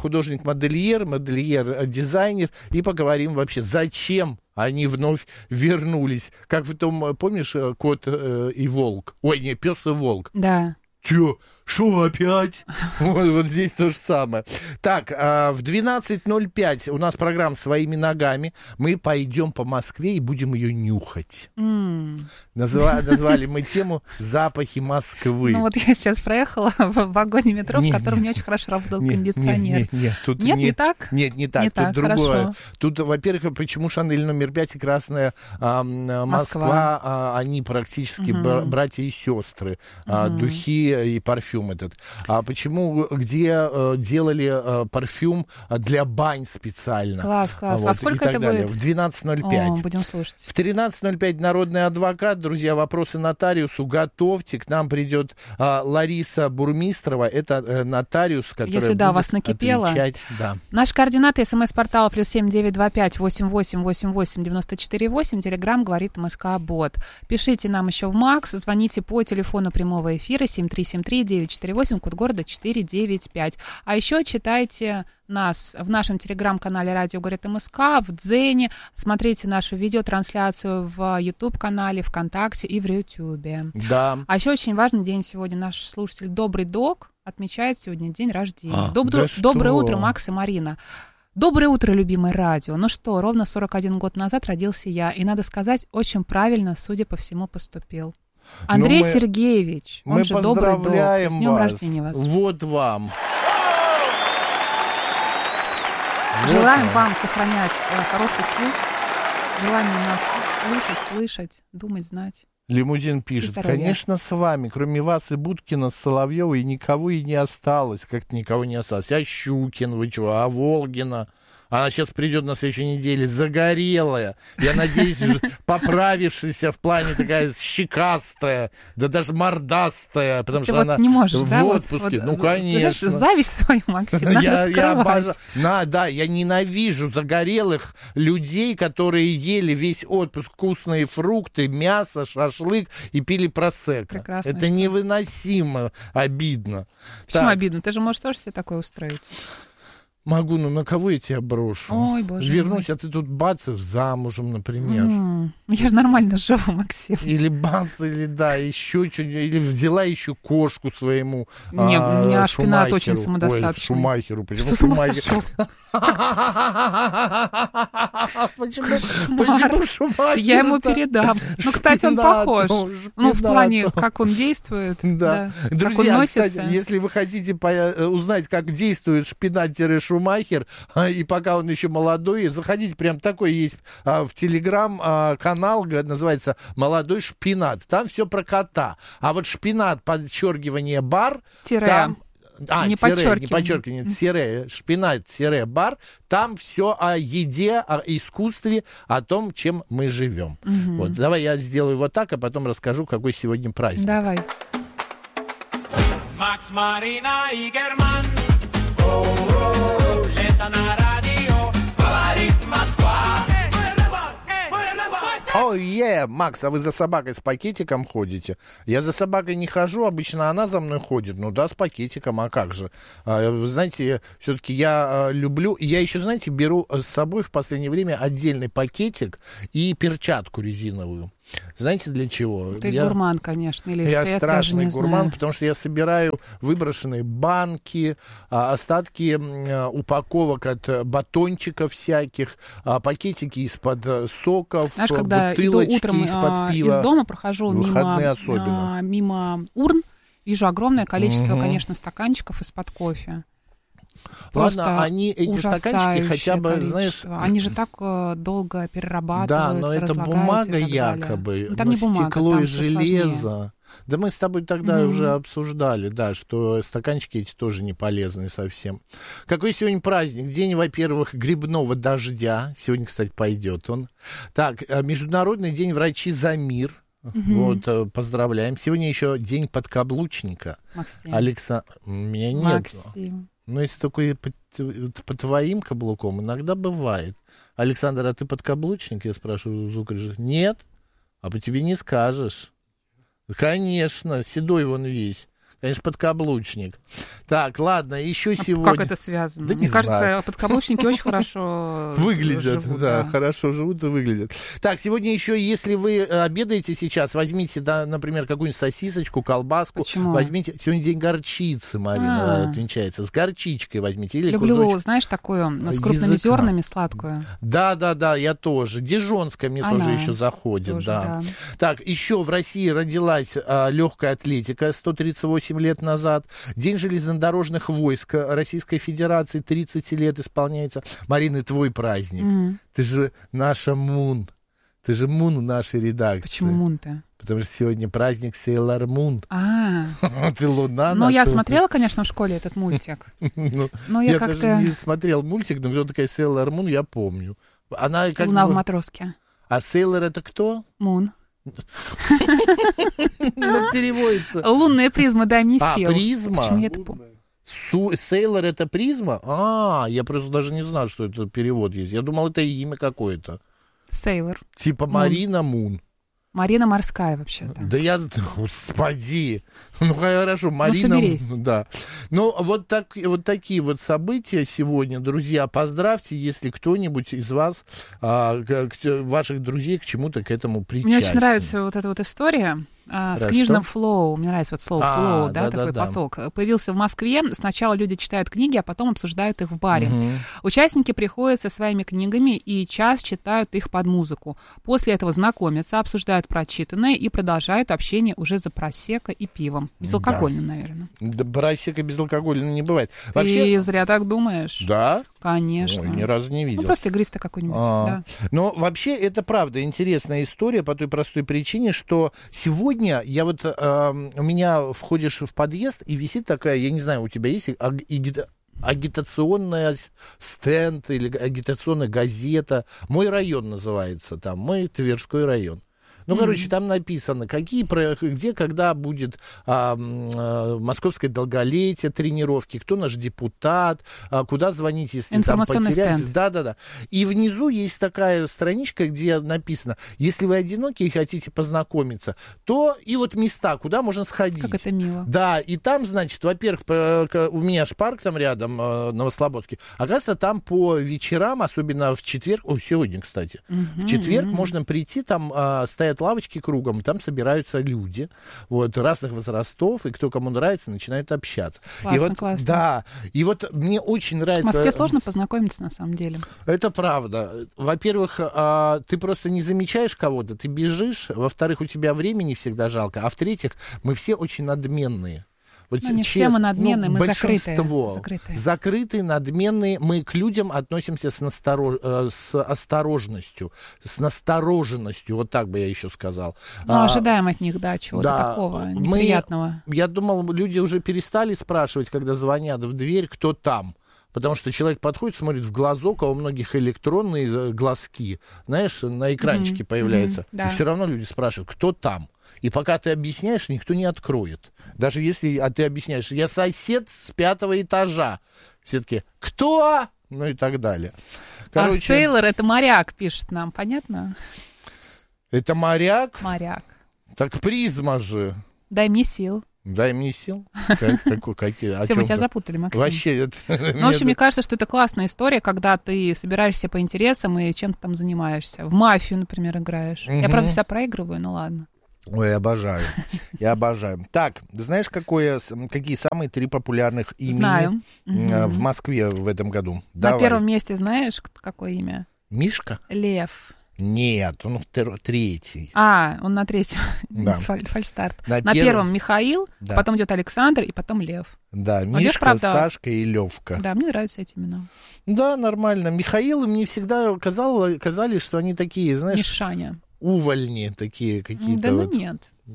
художник-модельер, дизайнер. И поговорим вообще, зачем они вновь вернулись. Как в том, помнишь, кот и волк? Ой, не, пес и волк. Да. Чё? Шо опять? Вот здесь то же самое. Так, в 12:05 у нас программа «Своими ногами». Мы пойдем по Москве и будем ее нюхать. Назвали мы тему «Запахи Москвы». Ну вот я сейчас проехала в вагоне метро, в котором не очень хорошо работал кондиционер. Нет, не так? Нет, не так. Тут другое. Тут, во-первых, почему «Шанель номер 5» и «Красная Москва», они практически братья и сестры. Духи и парфюм этот. А почему, где делали парфюм для бань специально? Класс. Вот, а сколько это далее. будет? В 12:05. Будем слушать. В 13:05 народный адвокат. Друзья, вопросы нотариусу готовьте. К нам придет Лариса Бурмистрова. Это нотариус, которая Если будет вас накипело. Отвечать. Да. Наши координаты: смс-портал +7 925 88 88 94 8. Телеграм говорит МСК-бот. Пишите нам еще в МАКС. Звоните по телефону прямого эфира 7373948, код города 495. А еще читайте нас в нашем телеграм-канале «Радио говорит МСК», в Дзене, смотрите нашу видеотрансляцию в YouTube-канале, ВКонтакте и в Ютубе. Да. А еще очень важный день сегодня. Наш слушатель Добрый Дог отмечает сегодня день рождения. Доброе утро, Макс и Марина. Доброе утро, любимое радио. Ну что, ровно 41 год назад родился я, и, надо сказать, очень правильно, судя по всему, поступил. Андрей Сергеевич, он же Добрый Дог. С днем рождения вас. Вот вам. Желаем вам сохранять хороший слух, желание нас слышать, думать, знать. Лимузин пишет: конечно, с вами, кроме вас и Будкина, Соловьева, и никого и не осталось. Как-то никого не осталось. А Щукин, вы чего? А Волгина? Она сейчас придет на следующей неделе загорелая. Я надеюсь, поправившаяся в плане такая щекастая, да даже мордастая, потому что она в отпуске. Ну, конечно. Зависть свою, Максим, надо скрывать. Да, я ненавижу загорелых людей, которые ели весь отпуск вкусные фрукты, мясо, шашлык и пили просекко. Это невыносимо обидно. Почему обидно? Ты же можешь тоже себе такое устроить. Могу, но на кого я тебя брошу? Ой, боже Вернусь, мой. а ты тут бац, замужем, например. Я же нормально живу, Максим. Или бац, или да, еще что-нибудь. Или взяла еще кошку своему Не, у меня шпинат Шумахеру. очень самодостаточный. Ой, Шумахеру. Почему Что с ума Шумахер? сошел? Почему Шумахер? Я ему передам. Ну, кстати, он похож. Ну, в плане, как он действует. Да. Как он Друзья, носится. кстати, если вы хотите узнать, как действует шпинат-шумахер, и пока он еще молодой, заходите, прям такой есть в телеграм-канал, называется «Молодой шпинат». Там все про кота. А вот шпинат, подчеркивание, бар, там... Не подчеркивание, тире, шпинат, тире, бар, там все о еде, о искусстве, о том, чем мы живем. Вот, давай я сделаю вот так, а потом расскажу, какой сегодня праздник. Давай. Макс, Марина и Герман. Это на радио говорит Москва. Ой, Макс, а вы за собакой с пакетиком ходите? Я за собакой не хожу, обычно она за мной ходит. Ну да, с пакетиком, а как же? Вы знаете, все-таки я люблю... Я еще, знаете, беру с собой в последнее время отдельный пакетик и перчатку резиновую. Знаете, для чего? Ты гурман, конечно, или я эстет, страшный даже не гурман, знаю. потому что я собираю выброшенные банки, остатки упаковок от батончиков всяких, пакетики из-под соков, знаешь, когда иду бутылочки утром из-под пива. из дома, прохожу мимо урн, вижу огромное количество, конечно, стаканчиков из-под кофе. Просто ладно, они, эти стаканчики хотя бы, количество. знаешь... Они же так долго перерабатываются, да, но это бумага якобы, ну, там не бумага, стекло там и железо. Да мы с тобой тогда уже обсуждали, да, что стаканчики эти тоже не полезны совсем. Какой сегодня праздник? День, во-первых, грибного дождя. Сегодня, кстати, пойдет он. Так, Международный день врачи за мир. Вот, поздравляем. Сегодня еще день подкаблучника. Максим. Меня нет. Максим. Ну, если только по твоим каблукам, иногда бывает. Александр, а ты подкаблучник? Я спрашиваю у звукорежиссера. Нет. А по тебе не скажешь. Конечно, седой вон весь. Конечно, подкаблучник. Так, ладно, еще сегодня... Как это связано? Да Мне кажется, подкаблучники очень хорошо выглядят. живут, да, хорошо живут и выглядят. Так, сегодня еще, если вы обедаете сейчас, возьмите, да, например, какую-нибудь сосисочку, колбаску. Почему? Возьмите, сегодня день горчицы, Марина, отмечается. С горчичкой возьмите. Или люблю, кусочек знаешь, такую с крупными зернами сладкую. Да, я тоже. Дижонская мне тоже еще заходит. Тоже, да. Так, еще в России родилась легкая атлетика 138 лет назад. День железнодорожных войск Российской Федерации 30 лет исполняется. Марина, твой праздник. Ты же наша Мун. Ты же Мун нашей редакции. Почему Мун-то? Потому что сегодня праздник Сейлор Мун. А. Ты луна наша. Ну, я смотрела, конечно, в школе этот мультик. Но я как-то... даже не смотрел мультик, но кто такая Сейлор Мун, я помню. Она как Луна в матроске. А Сейлор это кто? Мун. Переводится. Лунная призма, дай мне сил. А, призма? Почему я это помню? Сейлор это призма? Я просто даже не знал, что это перевод есть. Я думал, это имя какое-то. Сейлор. Типа Марина Мун. Марина морская, вообще-то. Да я... Господи! Ну, хорошо, Марина... Ну, соберись. Да. Ну, вот такие вот события сегодня, друзья. Поздравьте, если кто-нибудь из вас, ваших друзей, к чему-то к этому причастен. Мне очень нравится вот эта вот история с книжным флоу. Мне нравится вот слово флоу, такой поток. Появился в Москве. Сначала люди читают книги, а потом обсуждают их в баре. Участники приходят со своими книгами и час читают их под музыку. После этого знакомятся, обсуждают прочитанное и продолжают общение уже за просекко и пивом. Безалкогольным, наверное. Да, просекко безалкогольным не бывает. Ты зря так думаешь. Да? Конечно. Ой, ни разу не видел. Ну, просто игристый какой-нибудь, да. Но вообще это правда интересная история по той простой причине, что сегодня я вот, у меня входишь в подъезд, и висит такая, я не знаю, у тебя есть агитационная стенд или агитационная газета. «Мой район» называется там, мой Тверской район. Ну, короче, там написано, где, когда будет московское долголетие, тренировки, кто наш депутат, куда звонить, если там потерялись. Да. И внизу есть такая страничка, где написано, если вы одиноки и хотите познакомиться, то и вот места, куда можно сходить. Как это мило. Да, и там, значит, во-первых, у меня ж парк там рядом, Новослободский, оказывается, там по вечерам, особенно в четверг, сегодня, кстати, в четверг можно прийти, там стоят лавочки кругом, там собираются люди, вот, разных возрастов, и кто кому нравится, начинают общаться. Классно, и вот, классно. Да, и вот мне очень нравится... В Москве сложно познакомиться, на самом деле. Это правда. Во-первых, ты просто не замечаешь кого-то, ты бежишь, во-вторых, у тебя времени всегда жалко, а в-третьих, мы все очень надменные. Вот не все мы надменные, мы большинство закрытые, надменные. Мы к людям относимся с осторожностью, с настороженностью, вот так бы я еще сказал. Ожидаем от них, чего-то такого неприятного. Я думал, люди уже перестали спрашивать, когда звонят в дверь, кто там. Потому что человек подходит, смотрит в глазок, а у многих электронные глазки, знаешь, на экранчике появляются. И все равно люди спрашивают, кто там. И пока ты объясняешь, никто не откроет. Даже если ты объясняешь, я сосед с 5-го этажа. Все таки кто? Ну и так далее. Короче, а сейлор — это моряк, пишет нам, понятно? Это моряк? Моряк. Так призма же. Дай мне сил. Дай мне сил. Все, мы тебя запутали, Максим. Вообще. Ну, в общем, мне кажется, что это классная история, когда ты собираешься по интересам и чем-то там занимаешься. В мафию, например, играешь. Я, правда, вся проигрываю, ну ладно. Ой, я обожаю. Так, знаешь, какие самые 3 популярных имени в Москве в этом году? На первом месте знаешь, какое имя? Мишка? Лев. Нет, он 3-й. Он на 3-м. Да. Фальстарт. На первом Михаил, потом идет Александр и потом Лев. Да, Мишка, Сашка и Левка. Да, мне нравятся эти имена. Да, нормально. Михаил, мне всегда казались, что они такие, знаешь... Мишаня. Увольни такие какие-то. Да, нет.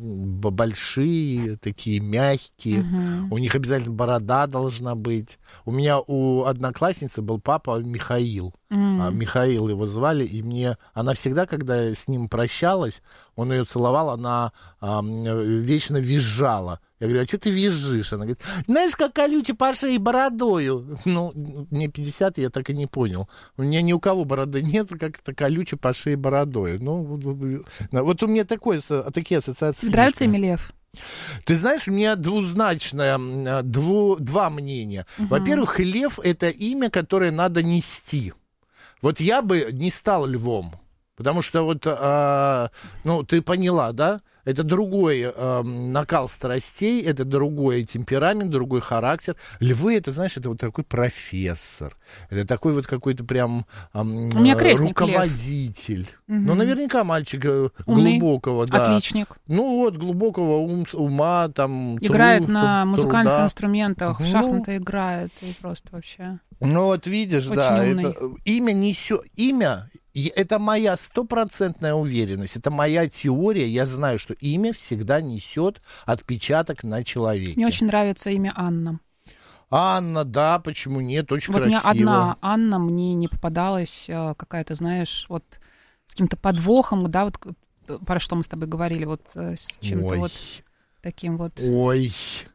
Большие, такие мягкие. У них обязательно борода должна быть. У меня у одноклассницы был папа Михаил. Михаил его звали, и она всегда, когда с ним прощалась, он ее целовал, она вечно визжала. Я говорю, а что ты визжишь? Она говорит, знаешь, как колючий по шее бородою. Ну, мне 50, я так и не понял. У меня ни у кого бороды нет, как-то колючий по шее бородою. Ну, вот у меня такие ассоциации. Нравится имя Лев? Ты знаешь, у меня двузначное, два мнения. Во-первых, Лев — это имя, которое надо нести. Вот я бы не стал львом, потому что вот, ты поняла, да? Это другой накал страстей, это другой темперамент, другой характер. Львы, это, знаешь, это вот такой профессор. Это такой вот какой-то прям руководитель. Ну, наверняка мальчик глубокого, да. Отличник. Ну, вот, глубокого ума, там, играет на музыкальных инструментах, в шахматы играет, и просто вообще... Ну, вот видишь, очень да, умный. Это имя несет... Это моя 100% уверенность, это моя теория. Я знаю, что имя всегда несет отпечаток на человеке. Мне очень нравится имя Анна. Анна, да, почему нет, очень вот красиво. Вот мне одна Анна, мне не попадалась какая-то, знаешь, вот с каким-то подвохом, да, вот про что мы с тобой говорили, вот с чем-то вот таким вот. Ой.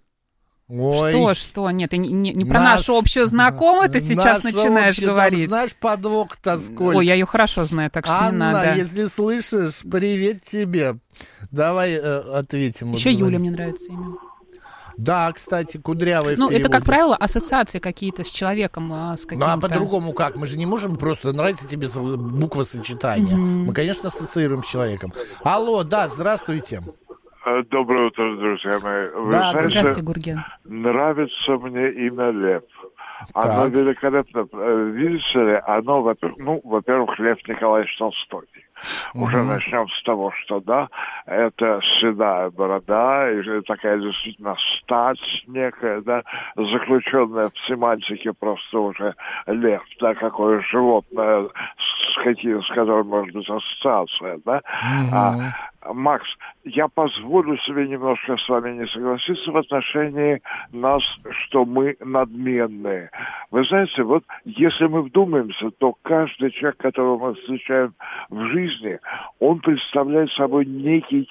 Что? Нет, ты не про нашу общую знакомую ты сейчас начинаешь говорить. Там, знаешь, подвох-то сколько. Ой, я ее хорошо знаю, так что Анна, не надо. Анна, если слышишь, привет тебе. Давай ответим. Еще Юля мне нравится имя. Да, кстати, кудрявая. Ну, это, как правило, ассоциации какие-то с человеком, с каким-то... Ну, а по-другому как? Мы же не можем просто нравится тебе буквосочетание. Мы, конечно, ассоциируем с человеком. Алло, да, здравствуйте. Доброе утро, друзья мои. Вы знаете, здравствуйте, Гурген. Нравится мне имя Лев. Оно великолепно. Видите ли, оно, во-первых, Лев Николаевич Толстой. Уже начнем с того, что, да, это седая борода, и такая действительно стать некая, да, заключенная в семантике просто уже лев, да, какое животное, с которым может быть ассоциация, да. Макс, я позволю себе немножко с вами не согласиться в отношении нас, что мы надменные. Вы знаете, вот если мы вдумаемся, то каждый человек, которого мы встречаем в жизни, он представляет собой некий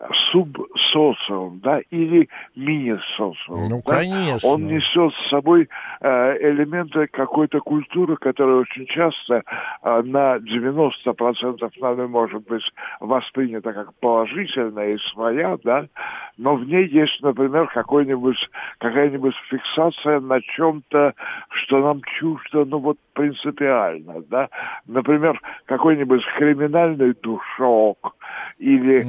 субсоциум, да, или мини-социум. Ну, да? конечно. Он несет с собой элементы какой-то культуры, которая очень часто на 90% нами может быть воспринята как положительная и своя, да, но в ней есть, например, какая-нибудь фиксация на чем-то, что нам чуждо, ну вот принципиально, да. Например, какой-нибудь криминальный душок или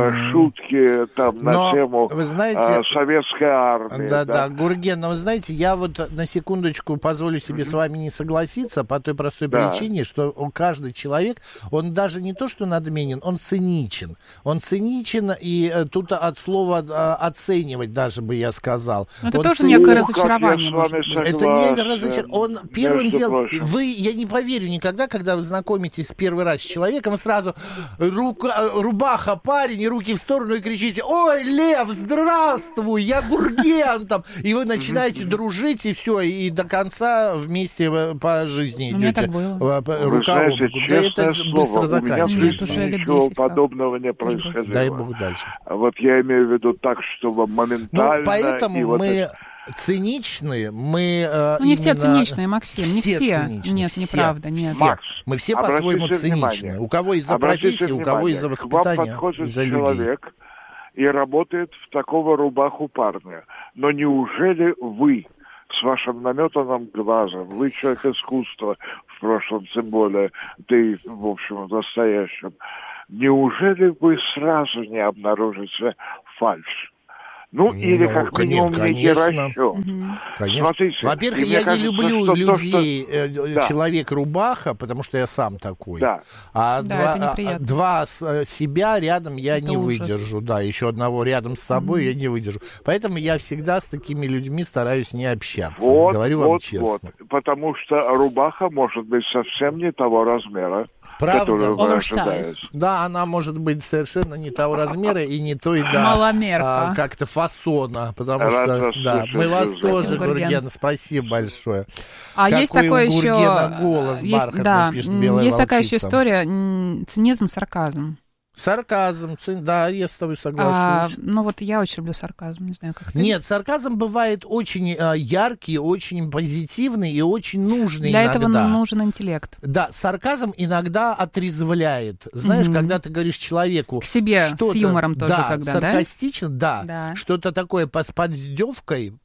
шутки там на тему вы знаете, советской армии. Да, Гурген, но вы знаете, я вот на секундочку позволю себе с вами не согласиться по той простой причине, что каждый человек, он даже не то, что надменен, он циничен. Он циничен, и тут от слова оценивать даже бы я сказал. Но это тоже некое разочарование. Это не разочарование. Он первым делом... Я не поверю никогда, когда вы знакомитесь первый раз с человеком, сразу рубаха, парень, и руки в сторону, и кричите: «Ой, Лев, здравствуй, я Гурген!» там, и вы начинаете дружить, и все, и до конца вместе по жизни идете. У меня так было. Рука об руку. Да, это быстро заканчивается. У меня в жизни ничего подобного не происходило. Дай бог дальше. Вот я имею в виду так, чтобы моментально... Ну, поэтому мы... циничные, мы... не все циничные, Максим, не все. Циничные, нет, неправда, нет. Макс, мы все по-своему циничные. У кого из-за профессии, у кого из-за воспитания, к вам подходит из-за человек людей. И работает в такого рубаху парня. Но неужели вы с вашим наметанным глазом, вы человек искусства, в прошлом тем более, да и в общем в настоящем, неужели вы сразу не обнаружите фальшь? Ну, или как минимум некий расчет. Конечно. Смотрите, во-первых, я не люблю людей, человек-рубаха, потому что я сам такой. Да. А два себя рядом я это не ужас. выдержу. Да, еще одного рядом с собой я не выдержу. Поэтому я всегда с такими людьми стараюсь не общаться. Говорю вам честно. Потому что рубаха может быть совсем не того размера. Правда? Oversize. Да, она может быть совершенно не того размера и не той, маломерка. как-то фасона, потому что, да, мы вас тоже, Гурген, спасибо большое. А какой есть такое у Гургена еще... голос бархатный, пишет белая есть такая еще волчица. история, цинизм, сарказм. Сарказм, да, я с тобой соглашусь. Ну вот я очень люблю сарказм, не знаю, как ты. Нет, сарказм бывает очень яркий, очень позитивный и очень нужный Для иногда. этого нужен интеллект. Да, сарказм иногда отрезвляет. Знаешь, когда ты говоришь человеку... К себе что-то, с юмором тоже, да, когда, саркастично, да? Что-то такое с поддевкой.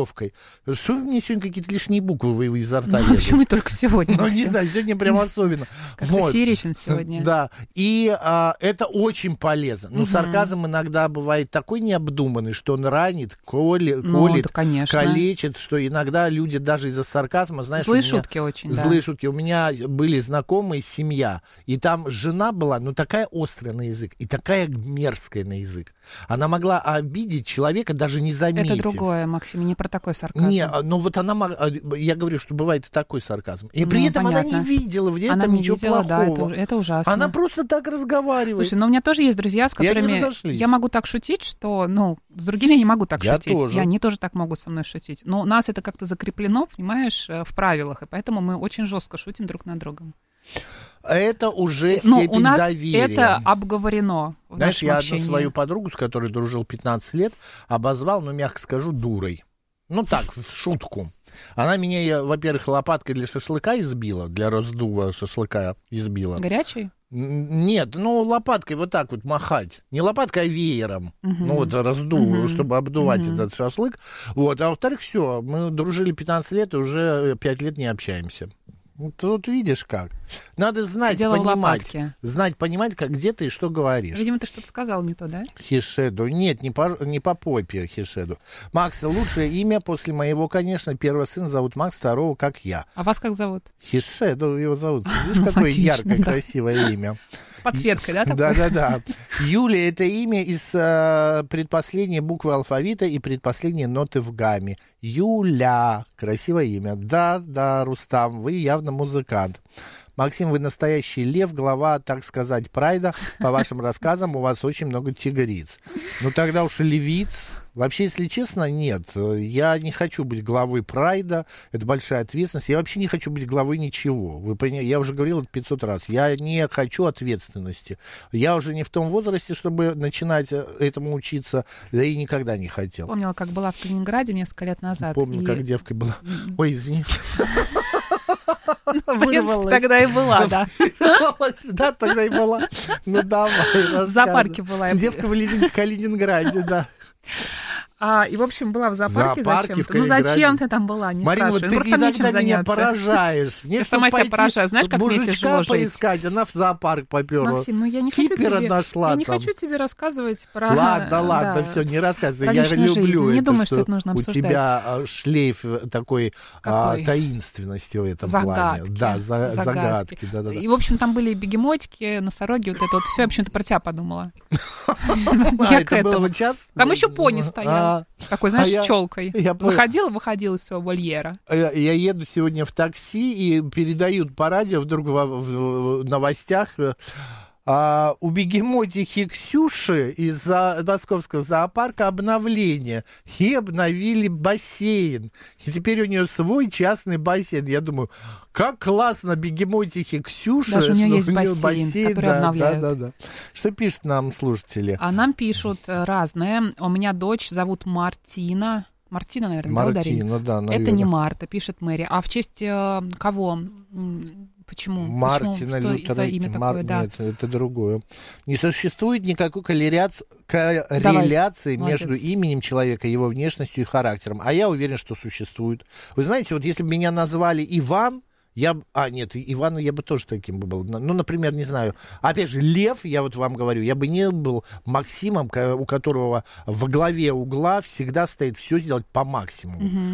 Что мне сегодня какие-то лишние буквы вы изо рта лезут? Почему только сегодня? Ну, не знаю, сегодня прям особенно. Как-то фееричен сегодня. Да, и это очень полезно. Но сарказм иногда бывает такой необдуманный, что он ранит, колет, калечит, что иногда люди даже из-за сарказма, знаешь... Злые шутки очень, да. Злые шутки. У меня были знакомые, семья, и там жена была, такая острая на язык и такая мерзкая на язык. Она могла обидеть человека, даже не заметив. Это другое, Максим, не про такой сарказм. Не, но вот я говорю, что бывает и такой сарказм. И при этом понятно. она не видела в этом она не ничего видела, плохого. Да, это ужасно. Она просто так разговаривает. Слушай, но у меня тоже есть друзья, с которыми я могу так шутить, что, с другими я не могу так шутить. Тоже. И они тоже так могут со мной шутить. Но у нас это как-то закреплено, понимаешь, в правилах, и поэтому мы очень жестко шутим друг над другом. Это уже степень у нас доверия. Это обговорено в Знаешь, нашем общении. Одну свою подругу, с которой дружил 15 лет, обозвал, мягко скажу, дурой. Так, в шутку. Она меня, во-первых, лопаткой для шашлыка избила, для раздува шашлыка избила. Горячий? Нет, лопаткой вот так вот махать. Не лопаткой, а веером. Раздув, чтобы обдувать этот шашлык. А во-вторых, все, мы дружили 15 лет и уже 5 лет не общаемся. Тут видишь как. Надо знать, понимать, как, где ты и что говоришь. Видимо, ты что-то сказал не то, да? Хишеду. Нет, не по попе Хишеду. Макс, лучшее имя после моего, конечно. Первого сына зовут Макс, второго как я. А вас как зовут? Хишеду его зовут. Видишь, какое яркое, красивое имя. С подсветкой, да? Да. Юлия — это имя из предпоследней буквы алфавита и предпоследней ноты в гамме. Юля. Красивое имя. Да, Рустам, вы явно музыкант. Максим, вы настоящий лев, глава, так сказать, прайда. По вашим рассказам у вас очень много тигриц. Ну, тогда уж и левиц. Вообще, если честно, нет. Я не хочу быть главой прайда. Это большая ответственность. Я вообще не хочу быть главой ничего. Вы понимаете? Я уже говорил это 500 раз. Я не хочу ответственности. Я уже не в том возрасте, чтобы начинать этому учиться. Да и никогда не хотел. Помнила, как была в Калининграде несколько лет назад. Помню, как девкой была. Ой, извини. Тогда и была, да. Да, тогда и была. Ну, давай. В зоопарке была. Девка в Калининграде, да. И, в общем, была в зоопарке зачем-то. Ну, зачем ты там была? Не Марина, вот ты иногда меня поражаешь. Ты сама себя поражаешь. Знаешь, как мне тяжело жить? Поискать, она в зоопарк поперла. Максим, ну я не хочу тебе рассказывать про... Ладно, все, не рассказывай. Я люблю не это, думаю, что это нужно у обсуждать. тебя шлейф такой таинственности в этом плане. Да, загадки. Да. И, в общем, там были бегемотики, носороги, вот это вот все. Я почему-то про тебя подумала. Это было вот час? Там еще пони стоял. Такой, знаешь, с челкой. Выходил из своего вольера. Я еду сегодня в такси, и передают по радио вдруг в новостях... у бегемотихи Ксюши из московского зоопарка обновление. И обновили бассейн. И теперь у нее свой частный бассейн. Я думаю, как классно бегемотихи Ксюши. Даже у нее есть бассейн, который обновляют. Да. Что пишут нам слушатели? А нам пишут разное. У меня дочь зовут Мартина. Мартина, наверное, Мартина, да, наверное. Это не Марта, пишет Мэри. А в честь кого? Почему? Мартина Лютера. Нет, это другое. Не существует никакой корреляции между именем человека, его внешностью и характером. А я уверен, что существует. Вы знаете, вот если бы меня назвали Иван, Ивана я бы тоже таким бы был. Ну, например, не знаю. Опять же, Лев, я вот вам говорю, я бы не был Максимом, у которого во главе угла всегда стоит все сделать по максимуму.